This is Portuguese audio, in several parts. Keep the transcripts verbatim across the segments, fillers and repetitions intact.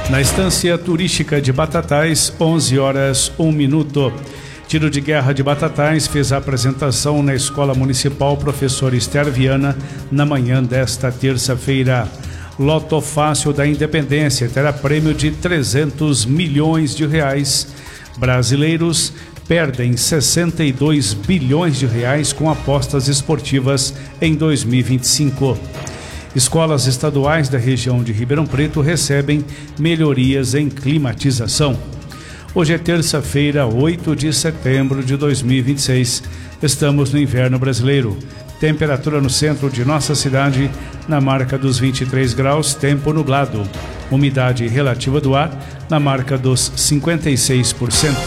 Na estância turística de Batatais, onze horas, um minuto. Tiro de Guerra de Batatais fez a apresentação na Escola Municipal Professor Esther Viana na manhã desta terça-feira. Loto Fácil da Independência terá prêmio de trezentos milhões de reais. Brasileiros perdem sessenta e dois bilhões de reais com apostas esportivas em dois mil e vinte e cinco. Escolas estaduais da região de Ribeirão Preto recebem melhorias em climatização. Hoje é terça-feira, oito de setembro de dois mil e vinte e seis. Estamos no inverno brasileiro. Temperatura no centro de nossa cidade na marca dos vinte e três graus, tempo nublado. Umidade relativa do ar na marca dos cinquenta e seis por cento.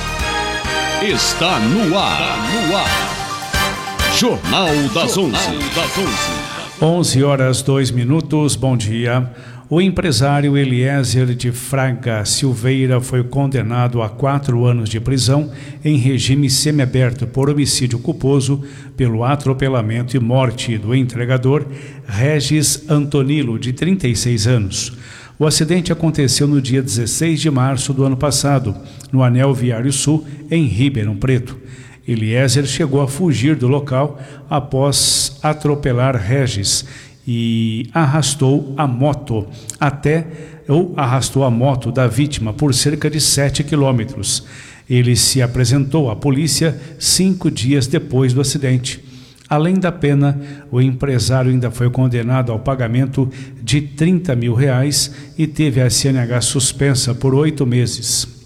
Está no ar, no ar. Jornal das onze. onze horas, dois minutos, bom dia. O empresário Eliezer de Fraga Silveira foi condenado a quatro anos de prisão em regime semiaberto por homicídio culposo pelo atropelamento e morte do entregador Regis Antonilo, de trinta e seis anos. O acidente aconteceu no dia dezesseis de março do ano passado, no Anel Viário Sul, em Ribeirão Preto. Eliezer chegou a fugir do local após atropelar Regis e arrastou a moto até ou arrastou a moto da vítima por cerca de sete quilômetros. Ele se apresentou à polícia cinco dias depois do acidente. Além da pena, o empresário ainda foi condenado ao pagamento de trinta mil reais e teve a C N H suspensa por oito meses.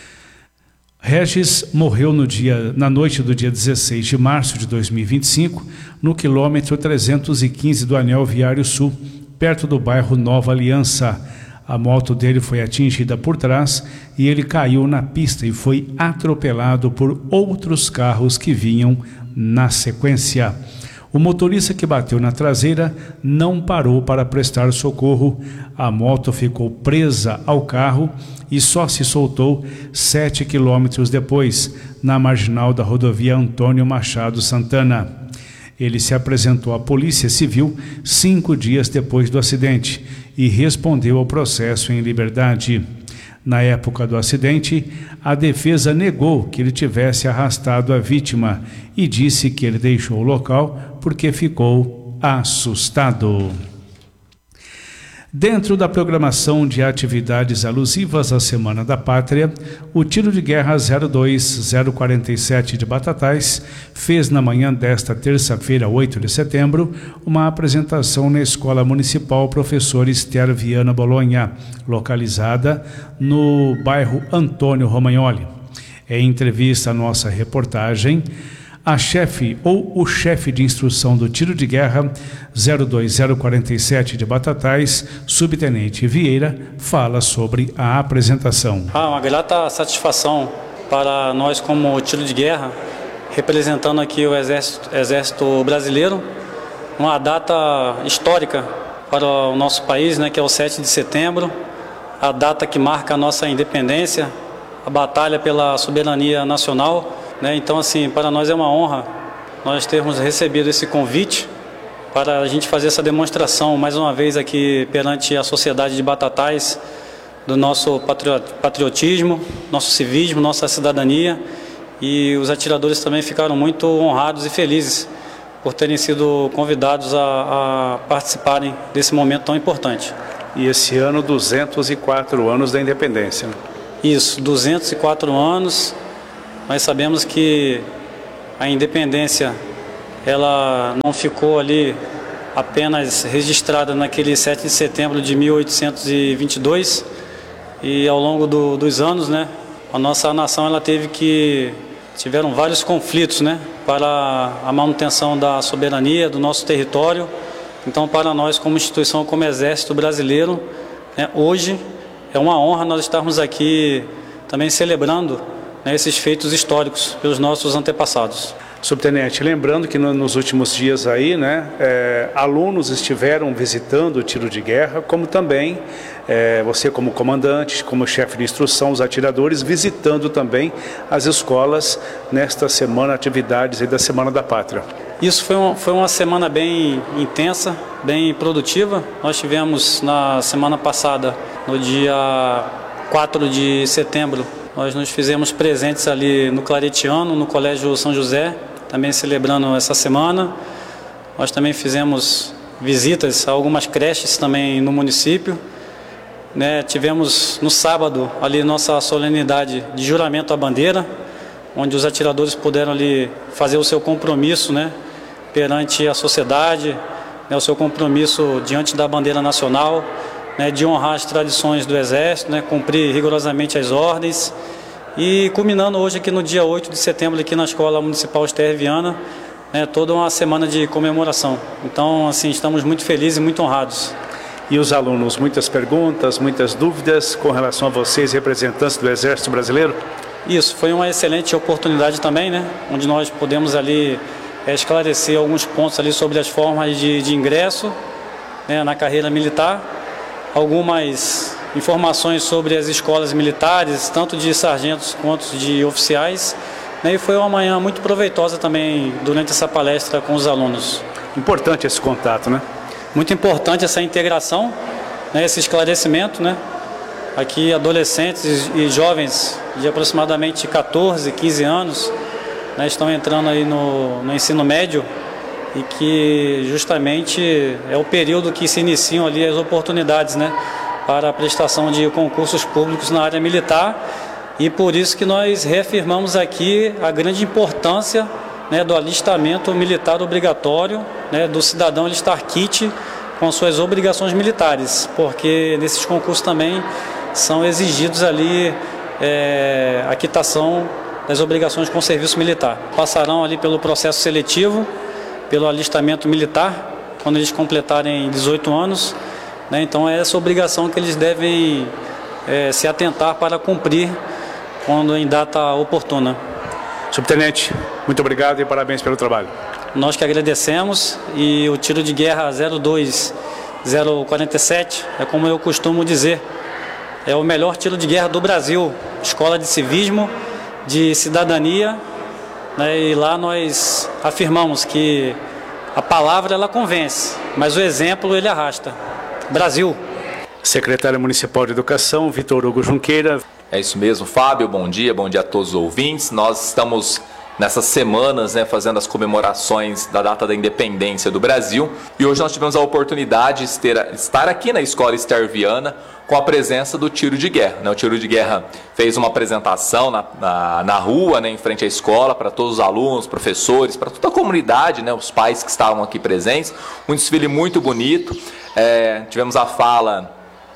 Regis morreu no dia, na noite do dia dezesseis de março de dois mil e vinte e cinco, no quilômetro trezentos e quinze do Anel Viário Sul, perto do bairro Nova Aliança. A moto dele foi atingida por trás e ele caiu na pista e foi atropelado por outros carros que vinham na sequência. O motorista que bateu na traseira não parou para prestar socorro. A moto ficou presa ao carro e só se soltou sete quilômetros depois, na marginal da rodovia Antônio Machado Santana. Ele se apresentou à Polícia Civil cinco dias depois do acidente e respondeu ao processo em liberdade. Na época do acidente, a defesa negou que ele tivesse arrastado a vítima e disse que ele deixou o local porque ficou assustado. Dentro da programação de atividades alusivas à Semana da Pátria, o Tiro de Guerra zero dois zero quatro sete de Batatais fez na manhã desta terça-feira, oito de setembro, uma apresentação na Escola Municipal Professor Esther Viana Bolonha, localizada no bairro Antônio Romagnoli. Em entrevista à nossa reportagem, a chefe ou o chefe de instrução do Tiro de Guerra zero dois zero quatro sete de Batatais, subtenente Vieira, fala sobre a apresentação. Ah, uma grata satisfação para nós como Tiro de Guerra, representando aqui o Exército, Exército Brasileiro, uma data histórica para o nosso país, né, que é o sete de setembro, a data que marca a nossa independência, a batalha pela soberania nacional. Então, assim, para nós é uma honra nós termos recebido esse convite para a gente fazer essa demonstração mais uma vez aqui perante a sociedade de Batatais do nosso patriotismo, nosso civismo, nossa cidadania, e os atiradores também ficaram muito honrados e felizes por terem sido convidados a, a participarem desse momento tão importante. E esse ano, duzentos e quatro anos da independência. Isso, duzentos e quatro anos. Nós sabemos que a independência ela não ficou ali apenas registrada naquele sete de setembro de mil oitocentos e vinte e dois, e ao longo do, dos anos, né, a nossa nação ela teve que tiveram vários conflitos, né, para a manutenção da soberania do nosso território. Então, para nós como instituição, como Exército Brasileiro, né, hoje é uma honra nós estarmos aqui também celebrando, né, esses feitos históricos pelos nossos antepassados. Subtenente, lembrando que no, nos últimos dias aí, né, é, alunos estiveram visitando o Tiro de Guerra, como também é, você como comandante, como chefe de instrução, os atiradores, visitando também as escolas nesta semana, atividades aí da Semana da Pátria. Isso foi, um, foi uma semana bem intensa, bem produtiva. Nós tivemos na semana passada, no dia quatro de setembro, nós nos fizemos presentes ali no Claretiano, no Colégio São José, também celebrando essa semana. Nós também fizemos visitas a algumas creches também no município. Né, tivemos no sábado ali nossa solenidade de juramento à bandeira, onde os atiradores puderam ali fazer o seu compromisso, né, perante a sociedade, né, o seu compromisso diante da bandeira nacional, né, de honrar as tradições do Exército, né, cumprir rigorosamente as ordens. E culminando hoje aqui no dia oito de setembro aqui na Escola Municipal Esther Viana, né, toda uma semana de comemoração. Então, assim, estamos muito felizes e muito honrados. E os alunos, muitas perguntas, muitas dúvidas com relação a vocês, representantes do Exército Brasileiro? Isso, foi uma excelente oportunidade também, né, onde nós podemos ali é, esclarecer alguns pontos ali sobre as formas de, de ingresso, né, na carreira militar, algumas informações sobre as escolas militares, tanto de sargentos quanto de oficiais, né, e foi uma manhã muito proveitosa também durante essa palestra com os alunos. Importante esse contato, né? Muito importante essa integração, né, esse esclarecimento, né? Aqui adolescentes e jovens de aproximadamente quatorze, quinze anos, né, estão entrando aí no, no ensino médio e que justamente é o período que se iniciam ali as oportunidades, né, para a prestação de concursos públicos na área militar, e por isso que nós reafirmamos aqui a grande importância, né, do alistamento militar obrigatório, né, do cidadão alistar kit com suas obrigações militares, porque nesses concursos também são exigidos ali é, a quitação das obrigações com o serviço militar. Passarão ali pelo processo seletivo, pelo alistamento militar, quando eles completarem dezoito anos, né, então é essa obrigação que eles devem é, se atentar para cumprir quando em data oportuna. Subtenente, muito obrigado e parabéns pelo trabalho. Nós que agradecemos, e o tiro de guerra zero dois zero quatro sete é, como eu costumo dizer, é o melhor tiro de guerra do Brasil, escola de civismo, de cidadania, né, e lá nós afirmamos que a palavra ela convence, mas o exemplo ele arrasta. Brasil. Secretário Municipal de Educação, Vitor Hugo Junqueira. É isso mesmo, Fábio, bom dia, bom dia a todos os ouvintes. Nós estamos nessas semanas, né, fazendo as comemorações da data da independência do Brasil, e hoje nós tivemos a oportunidade de ter, estar aqui na Escola Esther Viana com a presença do tiro de guerra, né? O tiro de guerra fez uma apresentação na, na, na rua, né, em frente à escola, para todos os alunos, professores, para toda a comunidade, né, os pais que estavam aqui presentes, um desfile muito bonito. É, tivemos a fala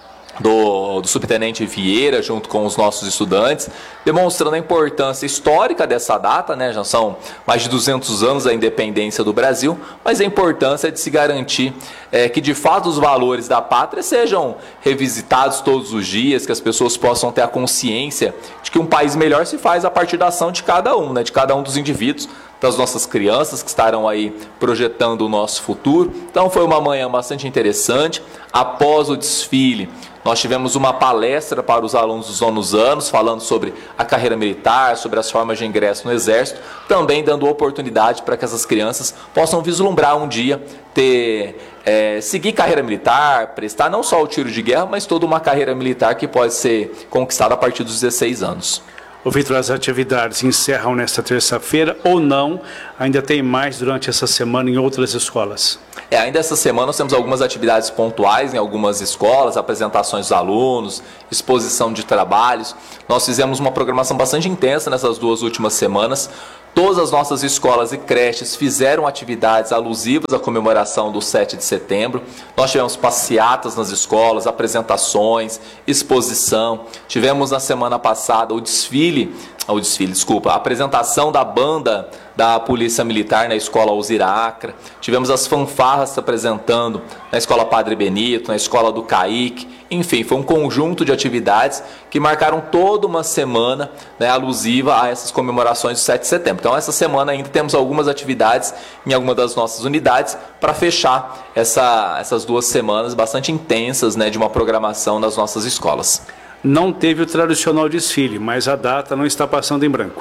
do, do subtenente Vieira junto com os nossos estudantes, demonstrando a importância histórica dessa data, né? Já são mais de duzentos anos da independência do Brasil, mas a importância de se garantir é, que de fato os valores da pátria sejam revisitados todos os dias, que as pessoas possam ter a consciência de que um país melhor se faz a partir da ação de cada um, né? De cada um dos indivíduos, das nossas crianças que estarão aí projetando o nosso futuro. Então foi uma manhã bastante interessante. Após o desfile, nós tivemos uma palestra para os alunos dos nonos anos, falando sobre a carreira militar, sobre as formas de ingresso no Exército, também dando oportunidade para que essas crianças possam vislumbrar um dia ter, é, seguir carreira militar, prestar não só o tiro de guerra, mas toda uma carreira militar que pode ser conquistada a partir dos dezesseis anos. O Vitor, as atividades encerram nesta terça-feira ou não? Ainda tem mais durante essa semana em outras escolas? É, ainda essa semana nós temos algumas atividades pontuais em algumas escolas, apresentações dos alunos, exposição de trabalhos. Nós fizemos uma programação bastante intensa nessas duas últimas semanas. Todas as nossas escolas e creches fizeram atividades alusivas à comemoração do sete de setembro. Nós tivemos passeatas nas escolas, apresentações, exposição. Tivemos na semana passada o desfile, o desfile, desculpa, a apresentação da banda da Polícia Militar na Escola Alzira Acra. Tivemos as fanfarras se apresentando na Escola Padre Benito, na Escola do Caique. Enfim, foi um conjunto de atividades que marcaram toda uma semana, né, alusiva a essas comemorações do sete de setembro. Então, essa semana ainda temos algumas atividades em alguma das nossas unidades para fechar essa, essas duas semanas bastante intensas, né, de uma programação nas nossas escolas. Não teve o tradicional desfile, mas a data não está passando em branco. De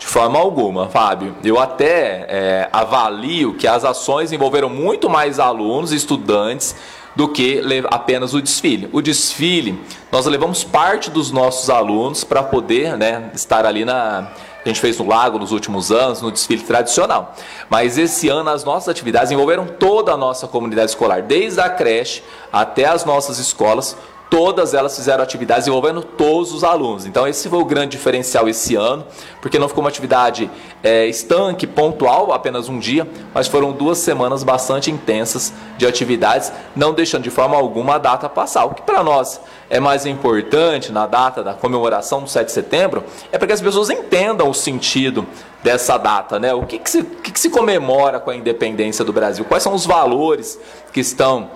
forma alguma, Fábio. Eu até é, avalio que as ações envolveram muito mais alunos e estudantes do que apenas o desfile. O desfile, nós levamos parte dos nossos alunos para poder, né, estar ali na... A gente fez no Lago nos últimos anos, no desfile tradicional. Mas esse ano as nossas atividades envolveram toda a nossa comunidade escolar, desde a creche até as nossas escolas. Todas elas fizeram atividades envolvendo todos os alunos. Então esse foi o grande diferencial esse ano, porque não ficou uma atividade é, estanque, pontual, apenas um dia, mas foram duas semanas bastante intensas de atividades, não deixando de forma alguma a data passar. O que para nós é mais importante na data da comemoração do sete de setembro é para que as pessoas entendam o sentido dessa data, né? O que, que, se, o que, que se comemora com a independência do Brasil? Quais são os valores que estão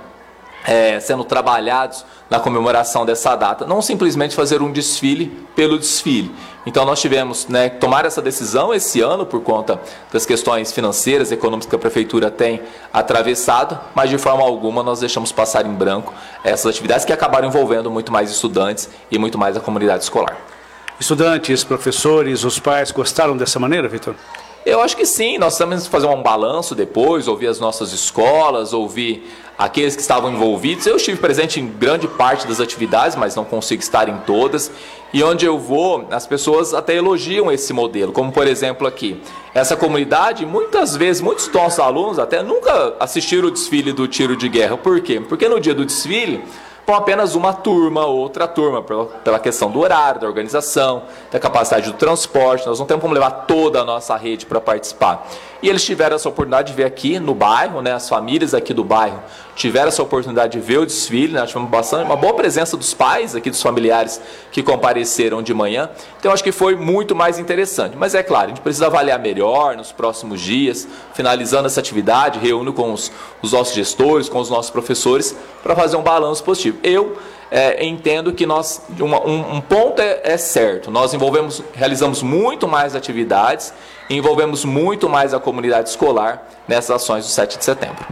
É, sendo trabalhados na comemoração dessa data, não simplesmente fazer um desfile pelo desfile. Então nós tivemos, né, que tomar essa decisão esse ano por conta das questões financeiras, econômicas que a prefeitura tem atravessado, mas de forma alguma nós deixamos passar em branco essas atividades que acabaram envolvendo muito mais estudantes e muito mais a comunidade escolar. Estudantes, professores, os pais gostaram dessa maneira, Vitor? Eu acho que sim, nós temos que fazer um balanço depois, ouvir as nossas escolas, ouvir aqueles que estavam envolvidos. Eu estive presente em grande parte das atividades, mas não consigo estar em todas. E onde eu vou, as pessoas até elogiam esse modelo, como por exemplo aqui. Essa comunidade, muitas vezes, muitos dos nossos alunos até nunca assistiram o desfile do tiro de guerra. Por quê? Porque no dia do desfile, com apenas uma turma, outra turma, pela questão do horário, da organização, da capacidade do transporte. Nós não temos como levar toda a nossa rede para participar. E eles tiveram essa oportunidade de ver aqui no bairro, né, as famílias aqui do bairro tiveram essa oportunidade de ver o desfile, né, nós tivemos bastante, uma boa presença dos pais aqui, dos familiares que compareceram de manhã. Então acho que foi muito mais interessante. Mas é claro, a gente precisa avaliar melhor nos próximos dias, finalizando essa atividade, reúno com os, os nossos gestores, com os nossos professores, para fazer um balanço positivo. Eu é, entendo que nós, uma, um, um ponto é, é certo, nós envolvemos, realizamos muito mais atividades, envolvemos muito mais a comunidade escolar nessas ações do sete de setembro.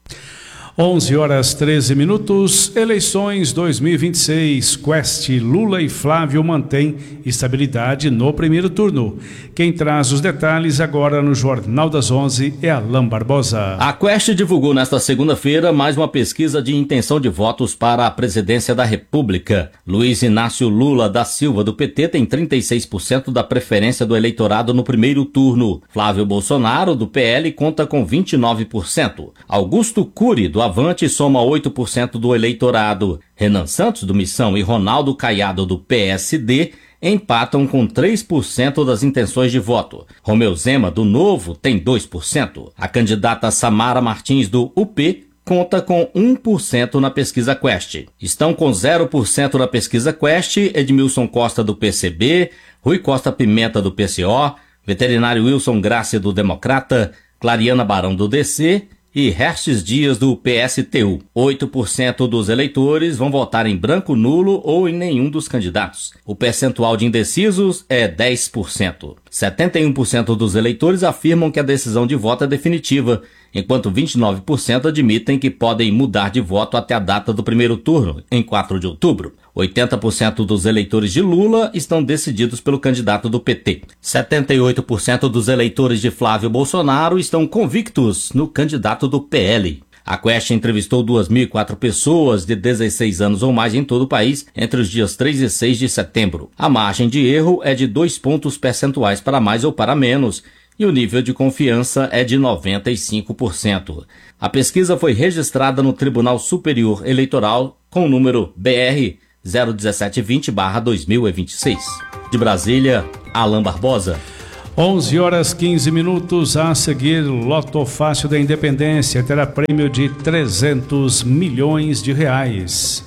onze horas treze minutos, eleições dois mil e vinte e seis, Quest, Lula e Flávio mantém estabilidade no primeiro turno. Quem traz os detalhes agora no Jornal das onze é Alain Barbosa. A Quest divulgou nesta segunda-feira mais uma pesquisa de intenção de votos para a presidência da República. Luiz Inácio Lula da Silva, do P T, tem trinta e seis por cento da preferência do eleitorado no primeiro turno. Flávio Bolsonaro, do P L, conta com vinte e nove por cento. Augusto Cury, do Avante, soma oito por cento do eleitorado. Renan Santos, do Missão, e Ronaldo Caiado, do P S D, empatam com três por cento das intenções de voto. Romeu Zema, do Novo, tem dois por cento. A candidata Samara Martins, do U P, conta com um por cento na pesquisa Quest. Estão com zero por cento na pesquisa Quest Edmilson Costa, do P C B, Rui Costa Pimenta, do P C O, veterinário Wilson Graça, do Democrata, Clariana Barão, do D C, e Hertes Dias, do P S T U. oito por cento dos eleitores vão votar em branco, nulo ou em nenhum dos candidatos. O percentual de indecisos é dez por cento. setenta e um por cento dos eleitores afirmam que a decisão de voto é definitiva, enquanto vinte e nove por cento admitem que podem mudar de voto até a data do primeiro turno, em quatro de outubro. oitenta por cento dos eleitores de Lula estão decididos pelo candidato do P T. setenta e oito por cento dos eleitores de Flávio Bolsonaro estão convictos no candidato do P L. A Quest entrevistou duas mil e quatro pessoas de dezesseis anos ou mais em todo o país entre os dias três e seis de setembro. A margem de erro é de dois pontos percentuais para mais ou para menos, e o nível de confiança é de noventa e cinco por cento. A pesquisa foi registrada no Tribunal Superior Eleitoral com o número B R zero um sete dois zero barra dois mil e vinte e seis. De Brasília, Alain Barbosa. onze horas quinze minutos, a seguir, Loto Fácil da Independência terá prêmio de trezentos milhões de reais.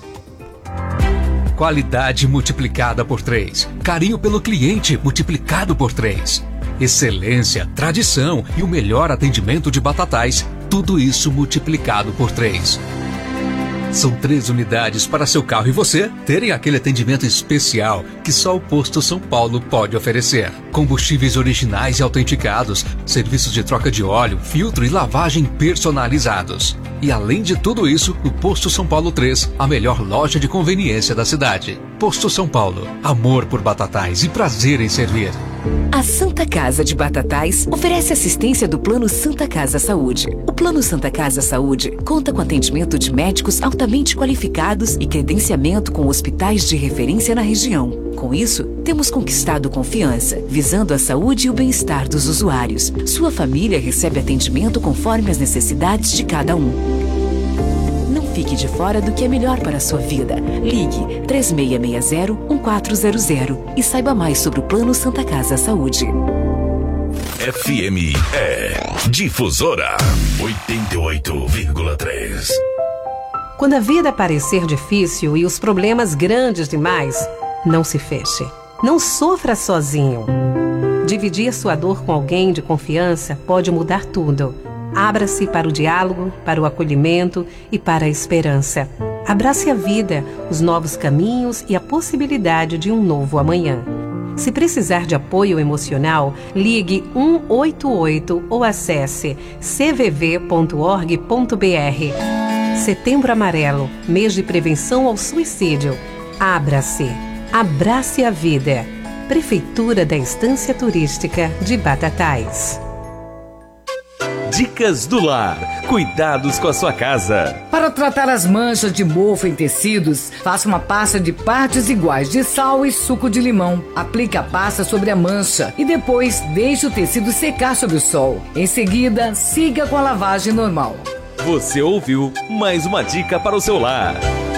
Qualidade multiplicada por três. Carinho pelo cliente multiplicado por três. Excelência, tradição e o melhor atendimento de Batatais. Tudo isso multiplicado por três. São três unidades para seu carro e você terem aquele atendimento especial que só o Posto São Paulo pode oferecer. Combustíveis originais e autenticados, serviços de troca de óleo, filtro e lavagem personalizados. E além de tudo isso, o Posto São Paulo três, a melhor loja de conveniência da cidade. Posto São Paulo, amor por Batatais e prazer em servir. A Santa Casa de Batatais oferece assistência do Plano Santa Casa Saúde. O Plano Santa Casa Saúde conta com atendimento de médicos altamente qualificados e credenciamento com hospitais de referência na região. Com isso, temos conquistado confiança, visando a saúde e o bem-estar dos usuários. Sua família recebe atendimento conforme as necessidades de cada um. Não fique de fora do que é melhor para a sua vida. Ligue três seis seis zero, um quatro zero zero e saiba mais sobre o Plano Santa Casa Saúde. F M é Difusora oitenta e oito vírgula três. Quando a vida parecer difícil e os problemas grandes demais, não se feche. Não sofra sozinho. Dividir sua dor com alguém de confiança pode mudar tudo. Abra-se para o diálogo, para o acolhimento e para a esperança. Abrace a vida, os novos caminhos e a possibilidade de um novo amanhã. Se precisar de apoio emocional, ligue um oito oito ou acesse c v v ponto org ponto b r. Setembro Amarelo, mês de prevenção ao suicídio. Abra-se. Abrace a vida. Prefeitura da Estância Turística de Batatais. Dicas do Lar. Cuidados com a sua casa. Para tratar as manchas de mofo em tecidos, faça uma pasta de partes iguais de sal e suco de limão. Aplique a pasta sobre a mancha e depois deixe o tecido secar sob o sol. Em seguida, siga com a lavagem normal. Você ouviu mais uma dica para o seu lar.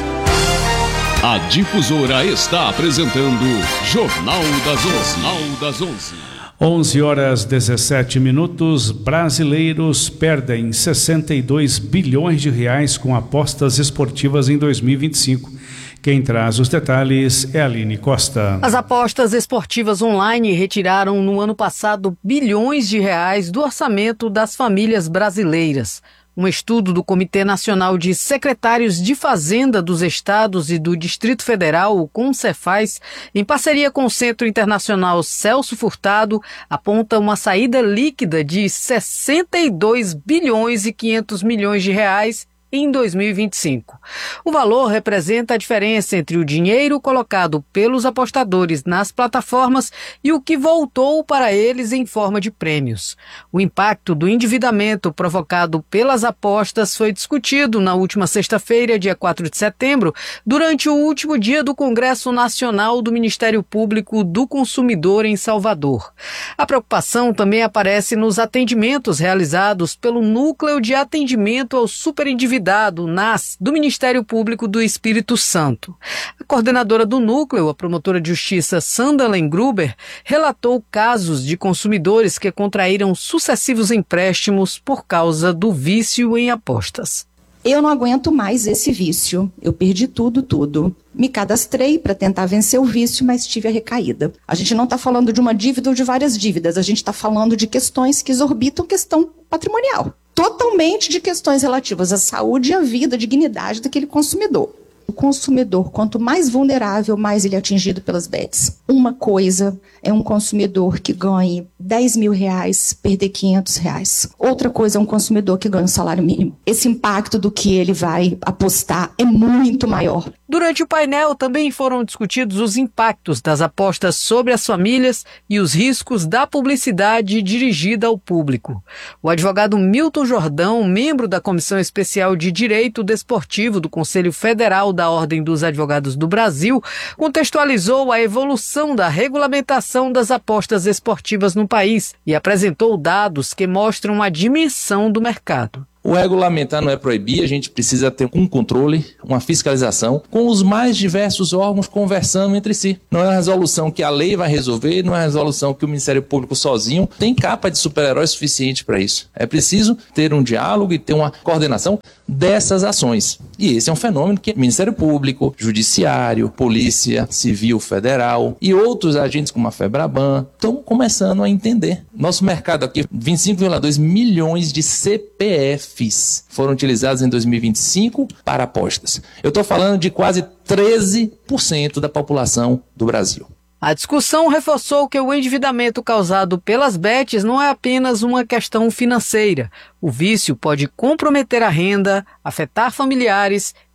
A Difusora está apresentando Jornal das onze. Jornal das onze. onze horas dezessete minutos. Brasileiros perdem sessenta e dois bilhões de reais com apostas esportivas em dois mil e vinte e cinco. Quem traz os detalhes é a Aline Costa. As apostas esportivas online retiraram no ano passado bilhões de reais do orçamento das famílias brasileiras. Um estudo do Comitê Nacional de Secretários de Fazenda dos Estados e do Distrito Federal, o CONCEFAZ, em parceria com o Centro Internacional Celso Furtado, aponta uma saída líquida de sessenta e dois bilhões e quinhentos milhões de reais em dois mil e vinte e cinco. O valor representa a diferença entre o dinheiro colocado pelos apostadores nas plataformas e o que voltou para eles em forma de prêmios. O impacto do endividamento provocado pelas apostas foi discutido na última sexta-feira, dia quatro de setembro, durante o último dia do Congresso Nacional do Ministério Público do Consumidor em Salvador. A preocupação também aparece nos atendimentos realizados pelo Núcleo de Atendimento ao Superendividado, N A S, do Ministério Público do Espírito Santo. A coordenadora do núcleo, a promotora de justiça Sandalen Gruber, relatou casos de consumidores que contraíram sucessivos empréstimos por causa do vício em apostas. Eu não aguento mais esse vício. Eu perdi tudo, tudo. Me cadastrei para tentar vencer o vício, mas tive a recaída. A gente não está falando de uma dívida ou de várias dívidas. A gente está falando de questões que exorbitam questão patrimonial. Totalmente de questões relativas à saúde e à vida, à dignidade daquele consumidor. O consumidor, quanto mais vulnerável, mais ele é atingido pelas bets. Uma coisa é um consumidor que ganhe dez mil reais, perder quinhentos reais. Outra coisa é um consumidor que ganha um salário mínimo. Esse impacto do que ele vai apostar é muito maior. Durante o painel também foram discutidos os impactos das apostas sobre as famílias e os riscos da publicidade dirigida ao público. O advogado Milton Jordão, membro da Comissão Especial de Direito Desportivo do Conselho Federal da Ordem dos Advogados do Brasil, contextualizou a evolução da regulamentação das apostas esportivas no país e apresentou dados que mostram a dimensão do mercado. O regulamentar não é proibir, a gente precisa ter um controle, uma fiscalização, com os mais diversos órgãos conversando entre si. Não é uma resolução que a lei vai resolver, não é uma resolução que o Ministério Público sozinho tem capa de super-herói suficiente para isso. É preciso ter um diálogo e ter uma coordenação dessas ações. E esse é um fenômeno que o Ministério Público, Judiciário, Polícia Civil Federal e outros agentes como a FEBRABAN estão começando a entender. Nosso mercado aqui, vinte e cinco vírgula dois milhões de C P Fs foram utilizados em dois mil e vinte e cinco para apostas. Eu estou falando de quase treze por cento da população do Brasil. A discussão reforçou que o endividamento causado pelas bets não é apenas uma questão financeira. O vício pode comprometer a renda, afetar familiares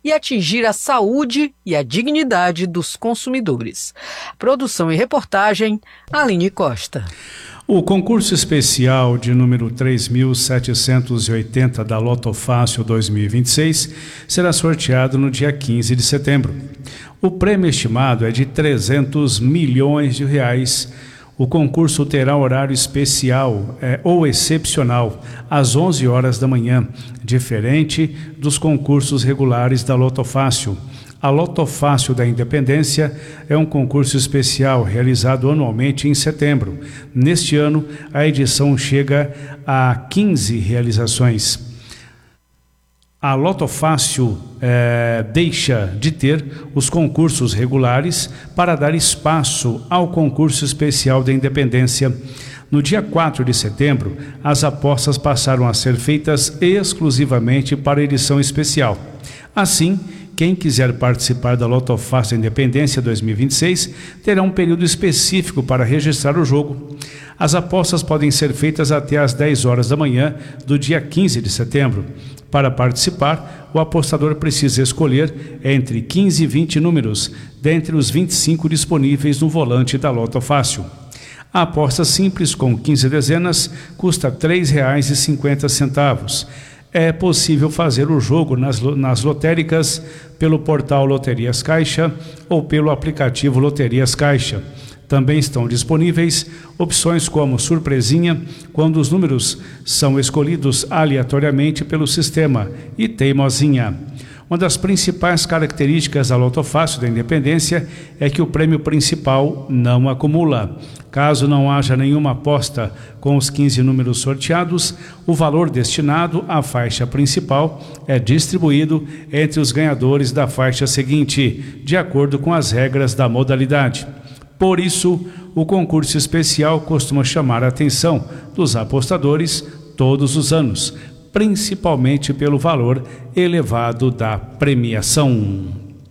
e atingir a saúde e a dignidade dos consumidores. Produção e reportagem, Aline Costa. O concurso especial de número três mil setecentos e oitenta da Loto Fácil dois mil e vinte e seis será sorteado no dia quinze de setembro. O prêmio estimado é de trezentos milhões de reais. O concurso terá horário especial é, ou excepcional, às onze horas da manhã, diferente dos concursos regulares da Loto Fácil. A Loto Fácil da Independência é um concurso especial realizado anualmente em setembro. Neste ano, a edição chega a quinze realizações. A Loto Fácil é, deixa de ter os concursos regulares para dar espaço ao concurso especial da Independência. No dia quatro de setembro, as apostas passaram a ser feitas exclusivamente para a edição especial. Assim, quem quiser participar da Loto Fácil Independência dois mil e vinte e seis terá um período específico para registrar o jogo. As apostas podem ser feitas até às dez horas da manhã do dia quinze de setembro. Para participar, o apostador precisa escolher entre quinze e vinte números, dentre os vinte e cinco disponíveis no volante da Loto Fácil. A aposta simples com quinze dezenas custa três reais e cinquenta centavos. É possível fazer o jogo nas, nas lotéricas pelo portal Loterias Caixa ou pelo aplicativo Loterias Caixa. Também estão disponíveis opções como surpresinha, quando os números são escolhidos aleatoriamente pelo sistema, e teimosinha. Uma das principais características da Loto Fácil da Independência é que o prêmio principal não acumula. Caso não haja nenhuma aposta com os quinze números sorteados, o valor destinado à faixa principal é distribuído entre os ganhadores da faixa seguinte, de acordo com as regras da modalidade. Por isso, o concurso especial costuma chamar a atenção dos apostadores todos os anos, principalmente pelo valor elevado da premiação.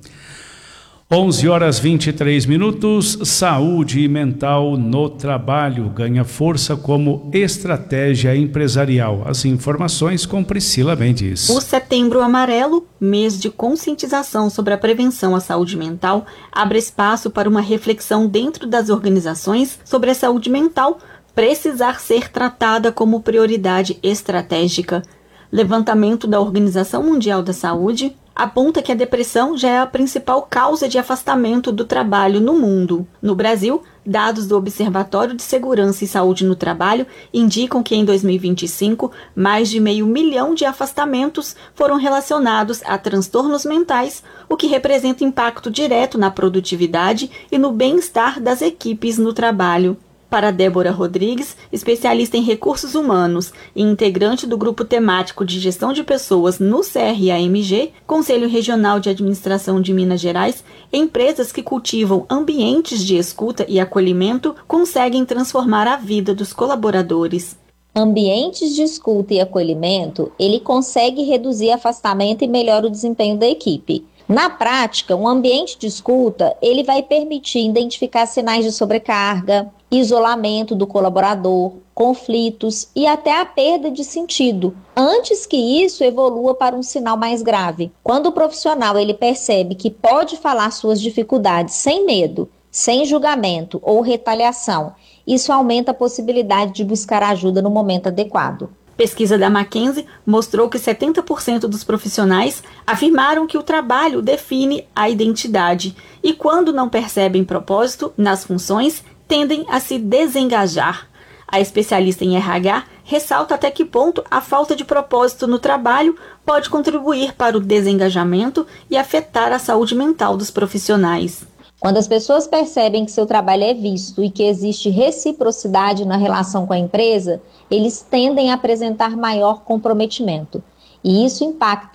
onze horas e vinte e três minutos, saúde mental no trabalho ganha força como estratégia empresarial. As informações com Priscila Mendes. O Setembro Amarelo, mês de conscientização sobre a prevenção à saúde mental, abre espaço para uma reflexão dentro das organizações sobre a saúde mental precisar ser tratada como prioridade estratégica. Levantamento da Organização Mundial da Saúde aponta que a depressão já é a principal causa de afastamento do trabalho no mundo. No Brasil, dados do Observatório de Segurança e Saúde no Trabalho indicam que em dois mil e vinte e cinco, mais de meio milhão de afastamentos foram relacionados a transtornos mentais, o que representa impacto direto na produtividade e no bem-estar das equipes no trabalho. Para Débora Rodrigues, especialista em recursos humanos e integrante do Grupo Temático de Gestão de Pessoas no C R A M G, Conselho Regional de Administração de Minas Gerais, empresas que cultivam ambientes de escuta e acolhimento conseguem transformar a vida dos colaboradores. Ambientes de escuta e acolhimento, ele consegue reduzir afastamento e melhora o desempenho da equipe. Na prática, um ambiente de escuta, ele vai permitir identificar sinais de sobrecarga, isolamento do colaborador, conflitos e até a perda de sentido, antes que isso evolua para um sinal mais grave. Quando o profissional ele percebe que pode falar suas dificuldades sem medo, sem julgamento ou retaliação, isso aumenta a possibilidade de buscar ajuda no momento adequado. Pesquisa da McKinsey mostrou que setenta por cento dos profissionais afirmaram que o trabalho define a identidade e, quando não percebem propósito nas funções, tendem a se desengajar. A especialista em R H ressalta até que ponto a falta de propósito no trabalho pode contribuir para o desengajamento e afetar a saúde mental dos profissionais. Quando as pessoas percebem que seu trabalho é visto e que existe reciprocidade na relação com a empresa, eles tendem a apresentar maior comprometimento. E isso impacta